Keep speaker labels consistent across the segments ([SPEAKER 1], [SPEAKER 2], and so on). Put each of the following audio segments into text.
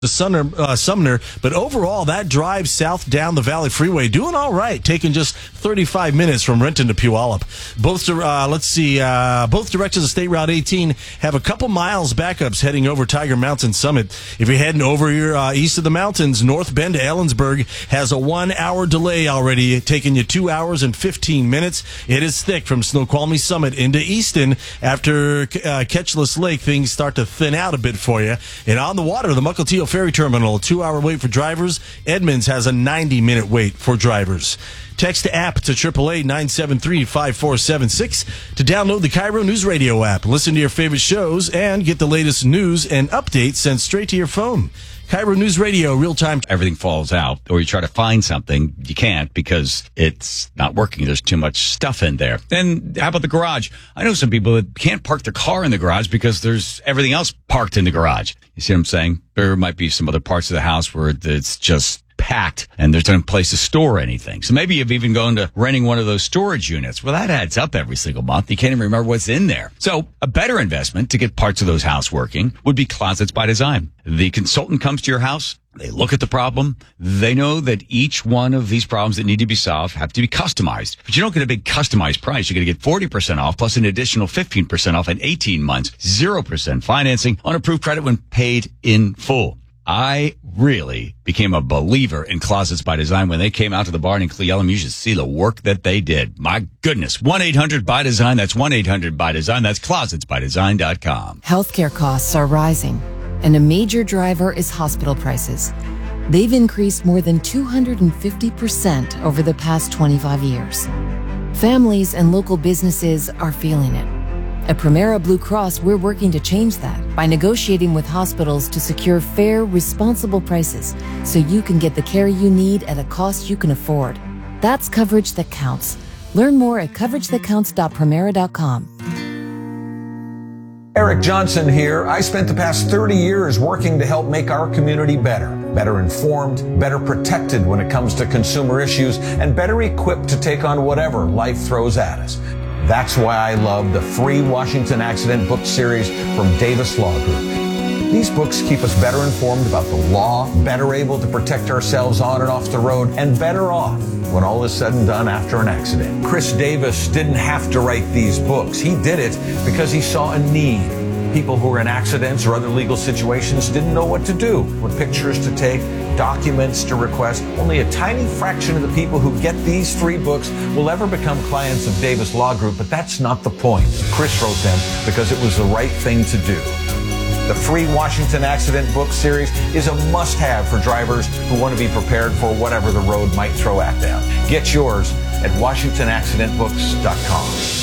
[SPEAKER 1] to Sumner, but overall, that drive south down the Valley Freeway doing all right, taking just 35 minutes from Renton to Puyallup. Both directions of State Route 18 have a couple miles backups heading over Tiger Mountain Summit. If you're heading over here east of the mountains, North Bend to Ellensburg has a 1 hour delay already, taking you 2 hours and 15 minutes. It is thick from Snoqualmie Summit into Easton. After Ketchless Lake, things start to thin out a bit for you. And on the water, the Mukilteo Ferry Terminal, 2 hour wait for drivers. Edmonds has a 90-minute wait for drivers. Text app to 888-973-5476 to download the Cairo News Radio app. Listen to your favorite shows and get the latest news and updates sent straight to your phone. Cairo News Radio, real time.
[SPEAKER 2] Everything falls out, or you try to find something, you can't because it's not working. There's too much stuff in there. Then how about the garage? I know some people that can't park their car in the garage because there's everything else parked in the garage. You see what I'm saying? There might be some other parts of the house where it's just packed and there's no place to store anything. So maybe you've even gone to renting one of those storage units. Well, that adds up every single month. You can't even remember what's in there. So a better investment to get parts of those house working would be Closets by Design. The consultant comes to your house. They look at the problem. They know that each one of these problems that need to be solved have to be customized. But you don't get a big customized price. You're going to get 40% off plus an additional 15% off in 18 months, 0% financing on approved credit when paid in full. I really became a believer in Closets by Design when they came out to the barn in Cle Elum. You should see the work that they did. My goodness. 1-800-BY-DESIGN. That's 1-800-BY-DESIGN. That's closetsbydesign.com.
[SPEAKER 3] Healthcare costs are rising, and a major driver is hospital prices. They've increased more than 250% over the past 25 years. Families and local businesses are feeling it. At Primera Blue Cross, we're working to change that by negotiating with hospitals to secure fair, responsible prices so you can get the care you need at a cost you can afford. That's coverage that counts. Learn more at coveраgethatcounts.primera.com.
[SPEAKER 4] Eric Johnson here. I spent the past 30 years working to help make our community better informed, better protected when it comes to consumer issues, and better equipped to take on whatever life throws at us. That's why I love the free Washington Accident book series from Davis Law Group. These books keep us better informed about the law, better able to protect ourselves on and off the road, and better off when all is said and done after an accident. Chris Davis didn't have to write these books. He did it because he saw a need. People who were in accidents or other legal situations didn't know what to do, what pictures to take, documents to request. Only a tiny fraction of the people who get these free books will ever become clients of Davis Law Group, but that's not the point. Chris wrote them because it was the right thing to do. The free Washington Accident book series is a must-have for drivers who want to be prepared for whatever the road might throw at them. Get yours at WashingtonAccidentBooks.com.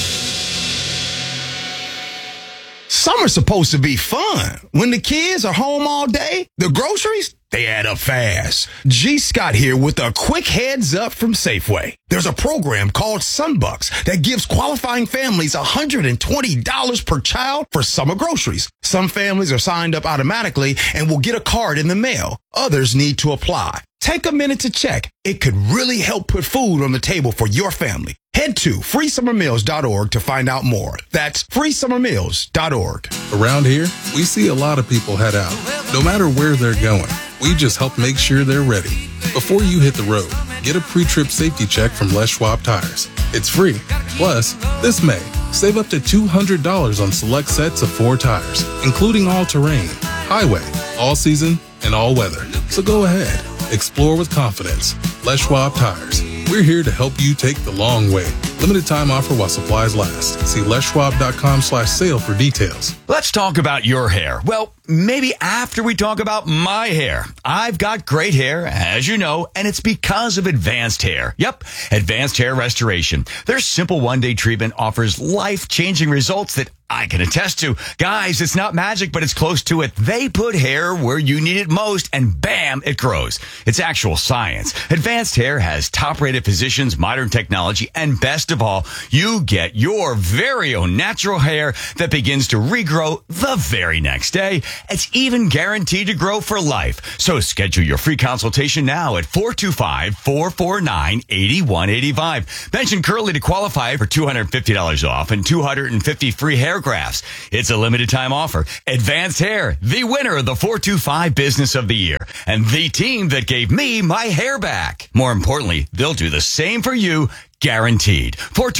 [SPEAKER 5] Summer's supposed to be fun. When the kids are home all day, the groceries, they add up fast. G. Scott here with a quick heads up from Safeway. There's a program called Sunbucks that gives qualifying families $120 per child for summer groceries. Some families are signed up automatically and will get a card in the mail. Others need to apply. Take a minute to check. It could really help put food on the table for your family. Head to freesummermeals.org to find out more. That's freesummermeals.org.
[SPEAKER 6] Around here, we see a lot of people head out. No matter where they're going, we just help make sure they're ready. Before you hit the road, get a pre-trip safety check from Les Schwab Tires. It's free. Plus, this May, save up to $200 on select sets of 4 tires, including all-terrain, highway, all-season, and all-weather. So go ahead. Explore with confidence. Les Schwab Tires. We're here to help you take the long way. Limited time offer while supplies last. See leschwab.com/sale for details.
[SPEAKER 2] Let's talk about your hair. Well, maybe after we talk about my hair. I've got great hair, as you know, and it's because of Advanced Hair. Yep, Advanced Hair Restoration. Their simple one-day treatment offers life-changing results that I can attest to. Guys, it's not magic, but it's close to it. They put hair where you need it most, and bam, it grows. It's actual science. Advanced Hair has top-rated physicians, modern technology, and best of all, you get your very own natural hair that begins to regrow the very next day. It's even guaranteed to grow for life. So schedule your free consultation now at 425-449-8185. Mention Curly to qualify for $250 off and 250 free hair grafts. It's a limited time offer. Advanced Hair, the winner of the 425 Business of the Year, and the team that gave me my hair back. More importantly, they'll do the same for you. Guaranteed.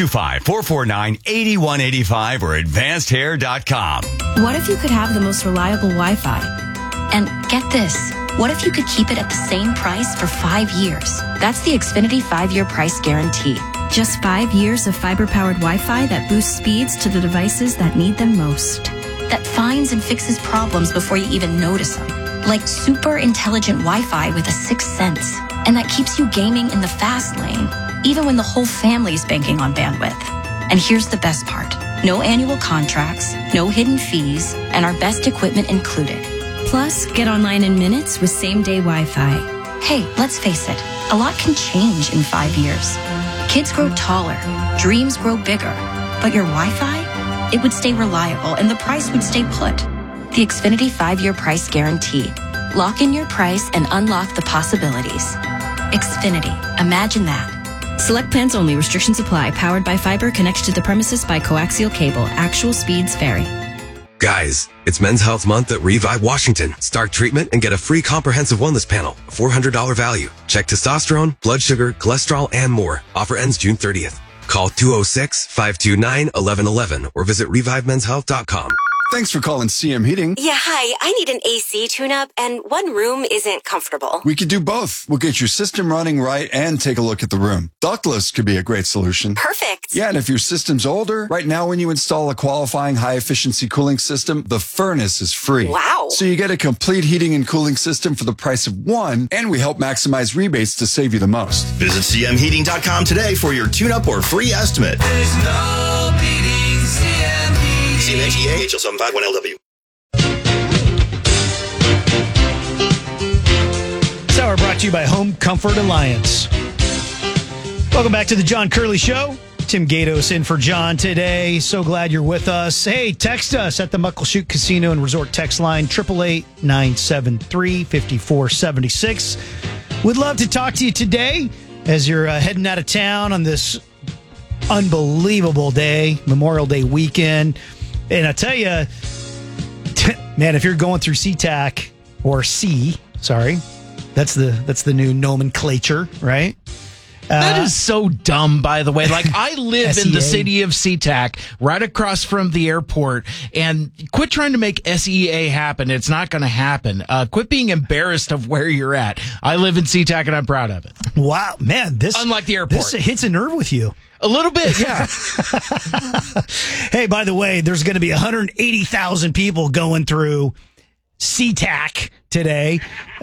[SPEAKER 2] 425-449-8185 or advancedhair.com.
[SPEAKER 7] What if you could have the most reliable Wi-Fi? And get this, what if you could keep it at the same price for 5 years? That's the Xfinity 5-year price guarantee. Just 5 years of fiber-powered Wi-Fi that boosts speeds to the devices that need them most. That finds and fixes problems before you even notice them. Like super intelligent Wi-Fi with a sixth sense. And that keeps you gaming in the fast lane, even when the whole family is banking on bandwidth. And here's the best part. No annual contracts, no hidden fees, and our best equipment included. Plus, get online in minutes with same-day Wi-Fi. Hey, let's face it, a lot can change in 5 years. Kids grow taller, dreams grow bigger, but your Wi-Fi? It would stay reliable and the price would stay put. The Xfinity 5-year price guarantee. Lock in your price and unlock the possibilities. Xfinity. Imagine that. Select plans only. Restrictions apply. Powered by fiber. Connected to the premises by coaxial cable. Actual speeds vary.
[SPEAKER 8] Guys, it's Men's Health Month at Revive Washington. Start treatment and get a free comprehensive wellness panel, a $400 value. Check testosterone, blood sugar, cholesterol, and more. Offer ends June 30th. Call 206-529-1111 or visit ReviveMen'sHealth.com.
[SPEAKER 9] Thanks for calling CM Heating.
[SPEAKER 10] Yeah, hi. I need an AC tune-up, and one room isn't comfortable.
[SPEAKER 9] We could do both. We'll get your system running right and take a look at the room. Ductless could be a great solution.
[SPEAKER 10] Perfect.
[SPEAKER 9] Yeah, and if your system's older, right now when you install a qualifying high-efficiency cooling system, the furnace is free.
[SPEAKER 10] Wow.
[SPEAKER 9] So you get a complete heating and cooling system for the price of one, and we help maximize rebates to save you the most.
[SPEAKER 11] Visit cmheating.com today for your tune-up or free estimate.
[SPEAKER 12] There's no beating CM Heating.
[SPEAKER 11] CMHEA HL751LW.
[SPEAKER 13] This hour brought to you by Home Comfort Alliance. Welcome back to the John Curley Show. Tim Gatos in for John today. So glad you're with us. Hey, text us at the Muckleshoot Casino and Resort text line 888-973-5476. We'd love to talk to you today as you're heading out of town on this unbelievable day, Memorial Day weekend. And I tell you, man, if you're going through SeaTac or that's the new nomenclature, right?
[SPEAKER 14] That is so dumb, by the way. Like, I live in the city of SeaTac, right across from the airport, and quit trying to make SEA happen. It's not going to happen. Quit being embarrassed of where you're at. I live in SeaTac, and I'm proud of it.
[SPEAKER 13] Wow, man.
[SPEAKER 14] Unlike the airport.
[SPEAKER 13] This hits a nerve with you.
[SPEAKER 14] A little bit, yeah.
[SPEAKER 13] Hey, by the way, there's going to be 180,000 people going through SeaTac today.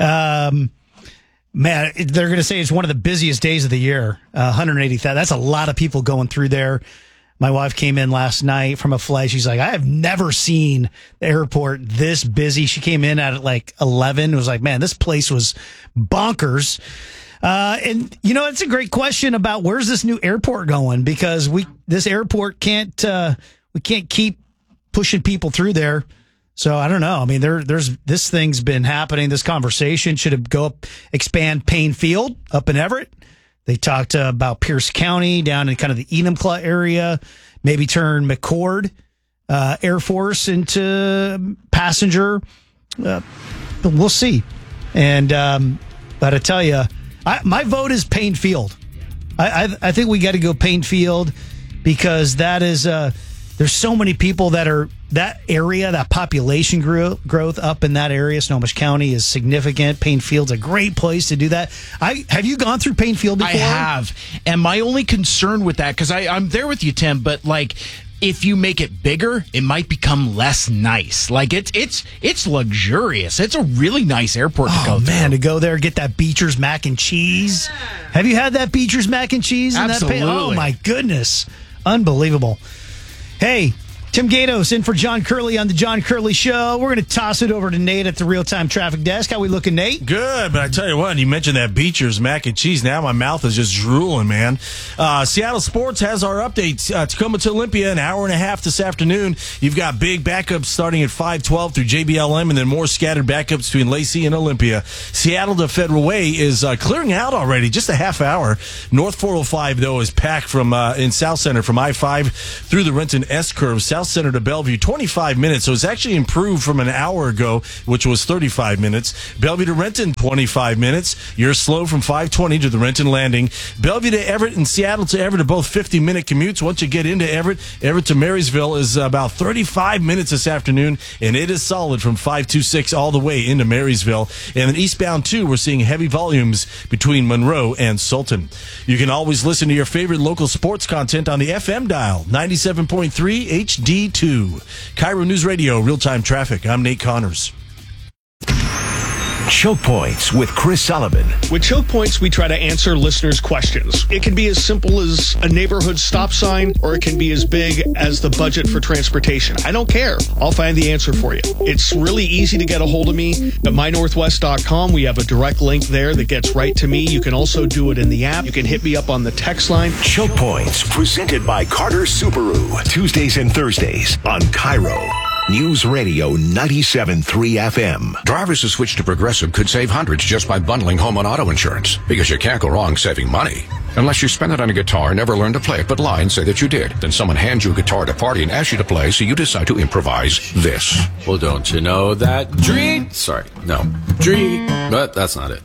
[SPEAKER 13] Man, they're going to say it's one of the busiest days of the year. 180,000. That's a lot of people going through there. My wife came in last night from a flight. She's like, I have never seen the airport this busy. She came in at like 11. It was like, man, this place was bonkers. And you know, it's a great question about where's this new airport going, because this airport we can't keep pushing people through there. So I don't know. I mean, there's this thing's been happening. This conversation should have expand Payne Field up in Everett. They talked about Pierce County down in kind of the Enumclaw area. Maybe turn McCord Air Force into passenger. But we'll see. And but I tell you, my vote is Payne Field. I think we got to go Payne Field because that is there's so many people that are that area, that population growth up in that area. Snohomish County is significant. Payne Field's a great place to do that. Have you gone through Payne Field before?
[SPEAKER 14] I have. And my only concern with that, because I'm there with you, Tim, but like, if you make it bigger, it might become less nice. Like it's luxurious. It's a really nice airport to go through. Man,
[SPEAKER 13] to go there, get that Beecher's mac and cheese. Have you had that Beecher's mac and cheese?
[SPEAKER 14] Absolutely.
[SPEAKER 13] Oh my goodness. Unbelievable. Hey, Tim Gatos in for John Curley on the John Curley Show. We're going to toss it over to Nate at the real-time traffic desk. How we looking, Nate?
[SPEAKER 1] Good, but I tell you what, you mentioned that Beecher's mac and cheese. Now my mouth is just drooling, man. Seattle Sports has our updates. Tacoma to Olympia, an hour and a half this afternoon. You've got big backups starting at 512 through JBLM, and then more scattered backups between Lacey and Olympia. Seattle to Federal Way is clearing out already, just a half hour. North 405, though, is packed from in South Center from I-5 through the Renton S-curve. South Center to Bellevue, 25 minutes. So it's actually improved from an hour ago, which was 35 minutes. Bellevue to Renton, 25 minutes. You're slow from 520 to the Renton Landing. Bellevue to Everett and Seattle to Everett are both 50-minute commutes. Once you get into Everett, Everett to Marysville is about 35 minutes this afternoon, and it is solid from 526 all the way into Marysville. And then eastbound, too, we're seeing heavy volumes between Monroe and Sultan. You can always listen to your favorite local sports content on the FM dial, 97.3 HD2. Cairo News Radio, real-time traffic. I'm Nate Connors.
[SPEAKER 15] Choke Points with Chris Sullivan.
[SPEAKER 16] With Choke Points, we try to answer listeners' questions. It can be as simple as a neighborhood stop sign, or it can be as big as the budget for transportation. I don't care. I'll find the answer for you. It's really easy to get a hold of me at mynorthwest.com. We have a direct link there that gets right to me. You can also do it in the app. You can hit me up on the text line.
[SPEAKER 15] Choke Points, presented by Carter Subaru. Tuesdays and Thursdays on Cairo News Radio 97.3 FM.
[SPEAKER 17] Drivers who switch to Progressive could save hundreds just by bundling home and auto insurance, because you can't go wrong saving money. Unless you spend it on a guitar and never learn to play it, but lie and say that you did. Then someone hands you a guitar at a party and asks you to play, so you decide to improvise this.
[SPEAKER 18] Well, don't you know that dream... Sorry, no. Dream... But that's not it.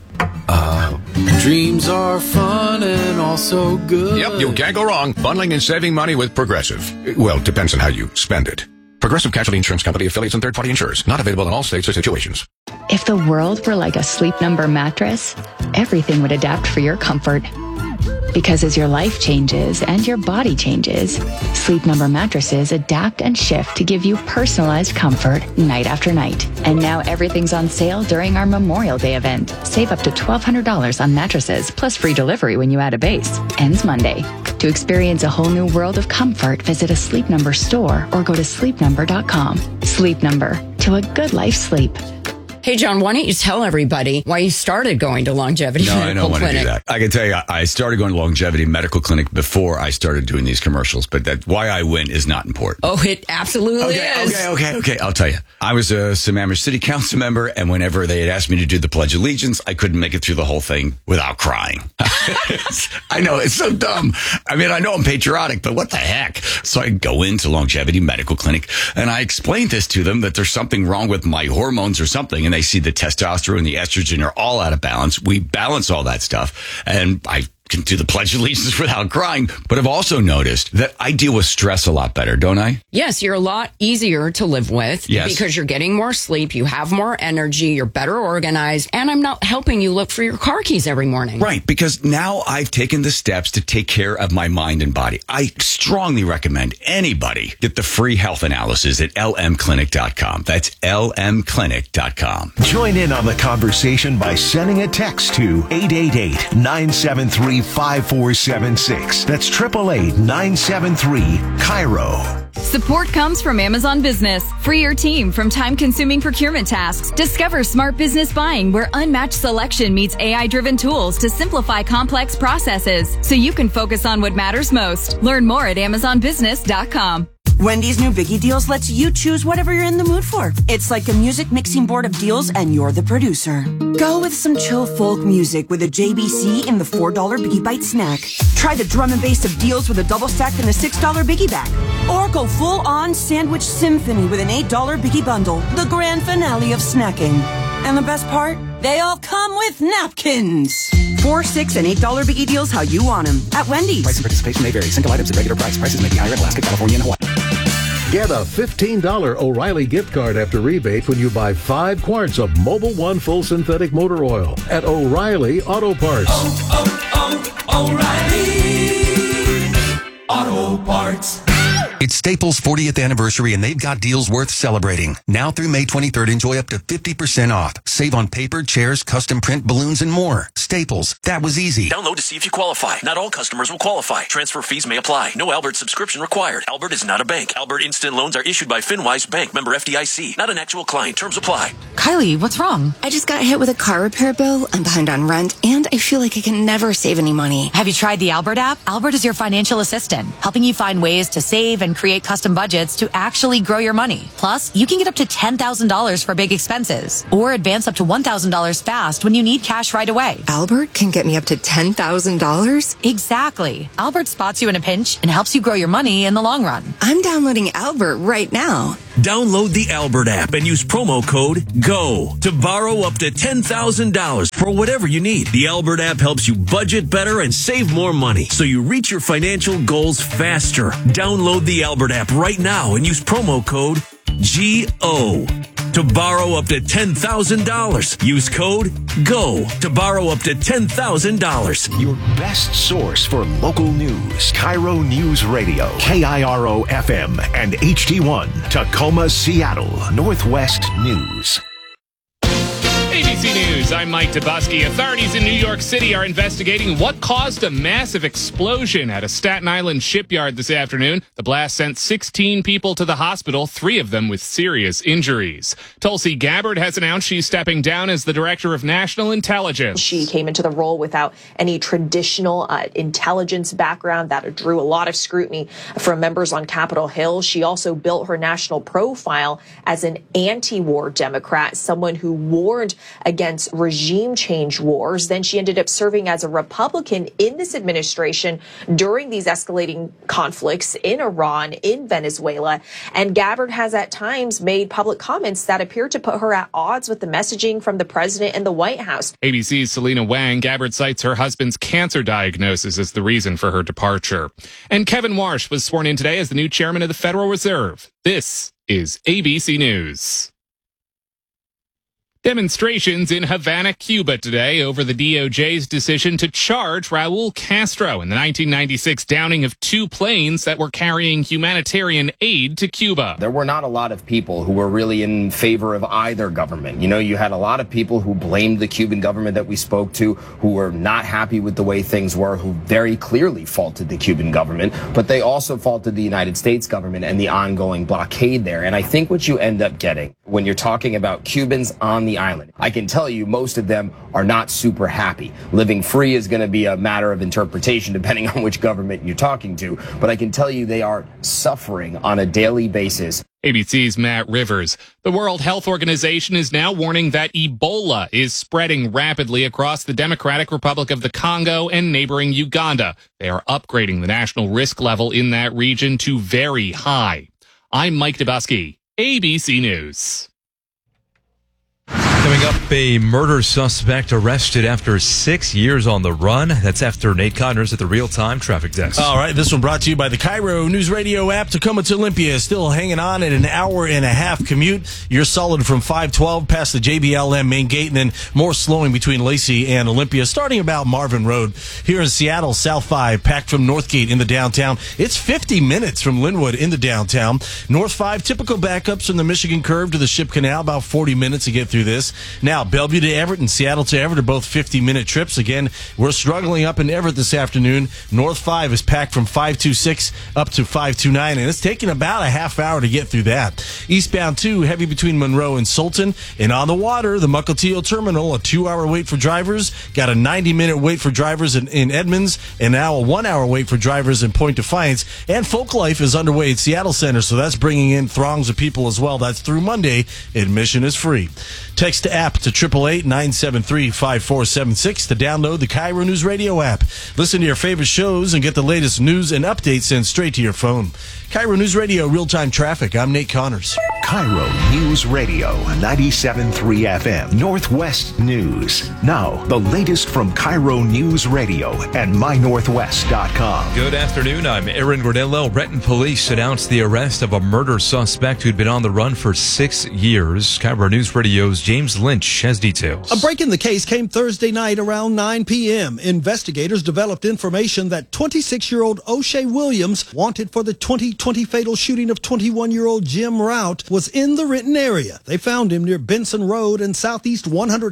[SPEAKER 18] Dreams are fun and also good.
[SPEAKER 17] Yep, you can't go wrong bundling and saving money with Progressive. Well, it depends on how you spend it. Progressive Casualty Insurance Company, affiliates, and third-party insurers. Not available in all states or situations.
[SPEAKER 19] If the world were like a Sleep Number mattress, everything would adapt for your comfort. Because as your life changes and your body changes, Sleep Number mattresses adapt and shift to give you personalized comfort night after night. And now everything's on sale during our Memorial Day event. Save up to $1,200 on mattresses, plus free delivery when you add a base. Ends Monday. To experience a whole new world of comfort, visit a Sleep Number store or go to sleepnumber.com. Sleep Number. To a good life sleep.
[SPEAKER 20] Hey, John, why don't you tell everybody why you started going to Longevity Medical Clinic?
[SPEAKER 2] No, I don't want to do that. I can tell you, I started going to Longevity Medical Clinic before I started doing these commercials, but that why I went is not important.
[SPEAKER 20] Oh, it absolutely is.
[SPEAKER 2] Okay. I'll tell you. I was a Sammamish City Council member, and whenever they had asked me to do the Pledge of Allegiance, I couldn't make it through the whole thing without crying. I know, it's so dumb. I mean, I know I'm patriotic, but what the heck? So I go into Longevity Medical Clinic, and I explained this to them, that there's something wrong with my hormones or something, and they see the testosterone and the estrogen are all out of balance. We balance all that stuff, and I can do the Pledge of Allegiance without crying. But I've also noticed that I deal with stress a lot better, don't I?
[SPEAKER 20] Yes, you're a lot easier to live with because you're getting more sleep, you have more energy, you're better organized, and I'm not helping you look for your car keys every morning.
[SPEAKER 2] Right, because now I've taken the steps to take care of my mind and body. I strongly recommend anybody get the free health analysis at lmclinic.com. That's lmclinic.com.
[SPEAKER 15] Join in on the conversation by sending a text to 888-973-5476. That's 888-973-CAIRO.
[SPEAKER 21] Support comes from Amazon Business. Free your team from time-consuming procurement tasks. Discover smart business buying, where unmatched selection meets AI-driven tools to simplify complex processes, so you can focus on what matters most. Learn more at amazonbusiness.com.
[SPEAKER 22] Wendy's new Biggie Deals lets you choose whatever you're in the mood for. It's like a music mixing board of deals, and you're the producer. Go with some chill folk music with a JBC in the $4 Biggie Bite snack. Try the drum and bass of deals with a double stack in the $6 Biggie bag. Or go full-on sandwich symphony with an $8 Biggie bundle, the grand finale of snacking. And the best part? They all come with napkins. $4, $6, and $8 Biggie Deals how you want them at Wendy's.
[SPEAKER 23] Price and participation may vary. Single items at regular price. Prices may be higher in Alaska, California, and Hawaii.
[SPEAKER 24] Get a $15 O'Reilly gift card after rebate when you buy 5 quarts of Mobil 1 full synthetic motor oil at O'Reilly Auto Parts.
[SPEAKER 12] O'Reilly Auto Parts.
[SPEAKER 3] It's Staples' 40th anniversary, and they've got deals worth celebrating. Now through May 23rd, enjoy up to 50% off. Save on paper, chairs, custom print, balloons, and more. Staples. That was easy.
[SPEAKER 4] Download to see if you qualify. Not all customers will qualify. Transfer fees may apply. No Albert subscription required. Albert is not a bank. Albert Instant Loans are issued by FinWise Bank, member FDIC. Not an actual client. Terms apply.
[SPEAKER 5] Kylie, what's wrong?
[SPEAKER 6] I just got hit with a car repair bill. I'm behind on rent, and I feel like I can never save any money.
[SPEAKER 5] Have you tried the Albert app? Albert is your financial assistant, helping you find ways to save and create custom budgets to actually grow your money. Plus, you can get up to $10,000 for big expenses or advance up to $1,000 fast when you need cash right away.
[SPEAKER 6] Albert can get me up to $10,000?
[SPEAKER 5] Exactly. Albert spots you in a pinch and helps you grow your money in the long run.
[SPEAKER 6] I'm downloading Albert right now.
[SPEAKER 4] Download the Albert app and use promo code GO to borrow up to $10,000 for whatever you need. The Albert app helps you budget better and save more money so you reach your financial goals faster. Download the Albert app right now and use promo code GO to borrow up to $10,000. Use code GO to borrow up to $10,000.
[SPEAKER 15] Your best source for local news. Cairo News Radio. KIRO FM and HD1. Tacoma, Seattle. Northwest News.
[SPEAKER 25] ABC News, I'm Mike Dubusky. Authorities in New York City are investigating what caused a massive explosion at a Staten Island shipyard this afternoon. The blast sent 16 people to the hospital, 3 of them with serious injuries. Tulsi Gabbard has announced she's stepping down as the Director of National Intelligence.
[SPEAKER 26] She came into the role without any traditional intelligence background that drew a lot of scrutiny from members on Capitol Hill. She also built her national profile as an anti-war Democrat, someone who warned against regime change wars. Then she ended up serving as a Republican in this administration during these escalating conflicts in Iran, in Venezuela. And Gabbard has at times made public comments that appear to put her at odds with the messaging from the president and the White House.
[SPEAKER 25] ABC's Selena Wang. Gabbard cites her husband's cancer diagnosis as the reason for her departure. And Kevin Warsh was sworn in today as the new chairman of the Federal Reserve. This is ABC News. Demonstrations in Havana, Cuba today over the DOJ's decision to charge Raul Castro in the 1996 downing of 2 planes that were carrying humanitarian aid to Cuba.
[SPEAKER 27] There were not a lot of people who were really in favor of either government. You know, you had a lot of people who blamed the Cuban government that we spoke to, who were not happy with the way things were, who very clearly faulted the Cuban government, but they also faulted the United States government and the ongoing blockade there. And I think what you end up getting when you're talking about Cubans on the island, I can tell you most of them are not super happy. Living free is going to be a matter of interpretation depending on which government you're talking to, but I can tell you they are suffering on a daily basis.
[SPEAKER 25] ABC's Matt Rivers. The World Health Organization is now warning that Ebola is spreading rapidly across the Democratic Republic of the Congo and neighboring Uganda. They are upgrading the national risk level in that region to very high. I'm Mike Dubusky, ABC News.
[SPEAKER 28] Coming up, a murder suspect arrested after 6 years on the run. That's after Nate Connors at the Real Time Traffic Desk.
[SPEAKER 1] All right, this one brought to you by the Cairo News Radio app. Tacoma to Olympia is still hanging on at an hour-and-a-half commute. You're solid from 512 past the JBLM main gate, and then more slowing between Lacey and Olympia, starting about Marvin Road. Here in Seattle, South 5, packed from Northgate in the downtown. It's 50 minutes from Linwood in the downtown. North 5, typical backups from the Michigan Curve to the Ship Canal, about 40 minutes to get through this. Now, Bellevue to Everett and Seattle to Everett are both 50-minute trips. Again, we're struggling up in Everett this afternoon. North 5 is packed from 526 up to 529, and it's taking about a half hour to get through that. Eastbound 2, heavy between Monroe and Sultan. And on the water, the Mukilteo Terminal, a 2-hour wait for drivers. Got a 90-minute wait for drivers in Edmonds, and now a 1-hour wait for drivers in Point Defiance. And Folklife is underway at Seattle Center, so that's bringing in throngs of people as well. That's through Monday. Admission is free. Text to app to 888-973-5476 to download the Cairo News Radio app. Listen to your favorite shows and get the latest news and updates sent straight to your phone. Cairo News Radio, real-time traffic. I'm Nate Connors.
[SPEAKER 15] Cairo News Radio, 97.3 FM, Northwest News. Now, the latest from Cairo News Radio and mynorthwest.com.
[SPEAKER 28] Good afternoon. I'm Aaron Granillo. Renton police announced the arrest of a murder suspect who'd been on the run for 6 years. Cairo News Radio's James Lynch has details.
[SPEAKER 7] A break in the case came Thursday night around 9 p.m. Investigators developed information that 26-year-old O'Shea Williams, wanted for the 2020 fatal shooting of 21-year-old Jim Rout, was in the Renton area. They found him near Benson Road and Southeast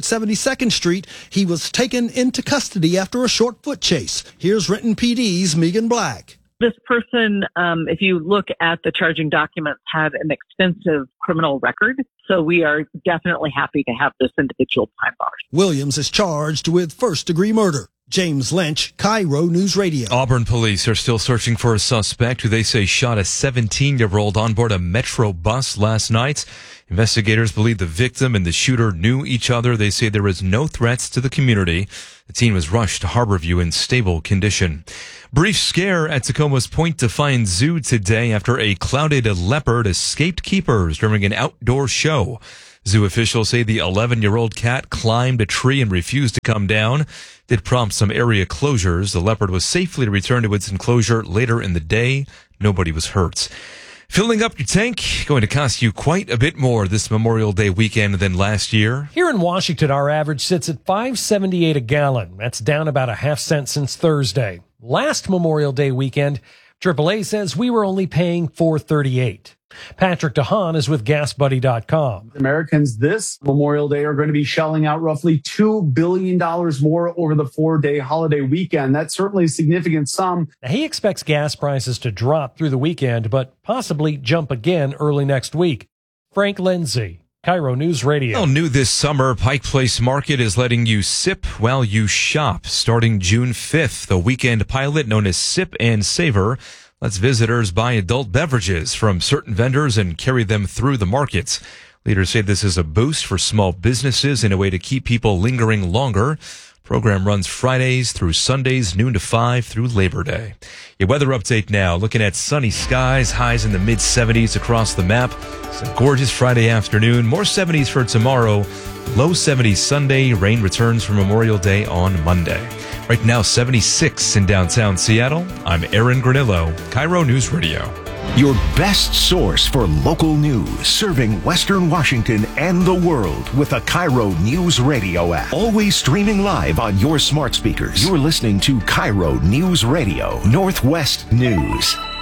[SPEAKER 7] 172nd Street. He was taken into custody after a short foot chase. Here's Renton PD's Megan Black.
[SPEAKER 8] This person, if you look at the charging documents, had an extensive criminal record. So we are definitely happy to have this individual behind bars.
[SPEAKER 7] Williams is charged with first-degree murder. James Lynch, Cairo News Radio.
[SPEAKER 28] Auburn police are still searching for a suspect who they say shot a 17-year-old on board a Metro bus last night. Investigators believe the victim and the shooter knew each other. They say there is no threats to the community. The teen was rushed to Harborview in stable condition. Brief scare at Tacoma's Point Defiance Zoo today after a clouded leopard escaped keepers during an outdoor show. Zoo officials say the 11-year-old cat climbed a tree and refused to come down. Did prompt some area closures. The leopard was safely returned to its enclosure later in the day. Nobody was hurt. Filling up your tank going to cost you quite a bit more this Memorial Day weekend than last year.
[SPEAKER 9] Here in Washington, our average sits at $5.78 a gallon. That's down about a half-cent since Thursday. Last Memorial Day weekend, AAA says we were only paying $4.38. Patrick DeHaan is with GasBuddy.com.
[SPEAKER 10] Americans this Memorial Day are going to be shelling out roughly $2 billion more over the 4-day holiday weekend. That's certainly a significant sum.
[SPEAKER 9] Now, he expects gas prices to drop through the weekend, but possibly jump again early next week. Frank Lindsay, Cairo News Radio.
[SPEAKER 28] Well, new this summer, Pike Place Market is letting you sip while you shop. Starting June 5th, the weekend pilot known as Sip and Savor lets visitors buy adult beverages from certain vendors and carry them through the markets. Leaders say this is a boost for small businesses and a way to keep people lingering longer. Program runs Fridays through Sundays, noon to 5 through Labor Day. Your weather update now. Looking at sunny skies, highs in the mid-70s across the map. It's a gorgeous Friday afternoon. More 70s for tomorrow. Low 70s Sunday. Rain returns for Memorial Day on Monday. Right now, 76 in downtown Seattle. I'm Aaron Granillo, Cairo News Radio.
[SPEAKER 15] Your best source for local news, serving Western Washington and the world with the Cairo News Radio app. Always streaming live on your smart speakers. You're listening to Cairo News Radio, Northwest News.